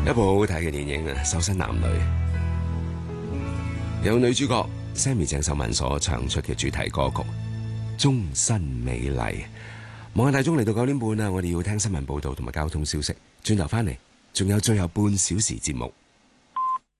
一部好好睇嘅電影啊，《瘦身男女》，有女主角 Sammy 鄭秀文所唱出嘅主題歌曲《終身美麗》。望下大鐘嚟到9點半啦，我哋要聽新聞報道同埋交通消息。轉頭翻嚟，仲有最後半小時節目。